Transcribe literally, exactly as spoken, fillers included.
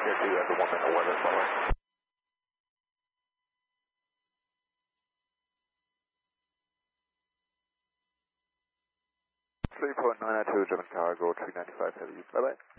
Get the, uh, the one minute weather forward. three point nine two, German cargo, three ninety-five heavy. Bye bye.